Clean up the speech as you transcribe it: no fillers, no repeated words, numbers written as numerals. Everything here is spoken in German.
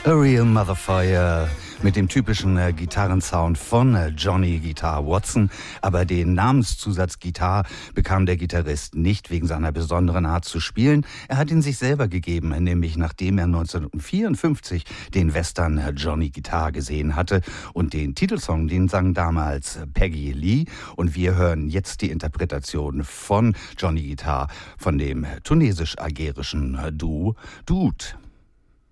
Real Motherfire mit dem typischen Gitarrensound von Johnny Guitar Watson. Aber den Namenszusatz Guitar bekam der Gitarrist nicht wegen seiner besonderen Art zu spielen. Er hat ihn sich selber gegeben, nämlich nachdem er 1954 den Western Johnny Guitar gesehen hatte. Und den Titelsong, den sang damals Peggy Lee. Und wir hören jetzt die Interpretation von Johnny Guitar von dem tunesisch-algerischen Duo Dude.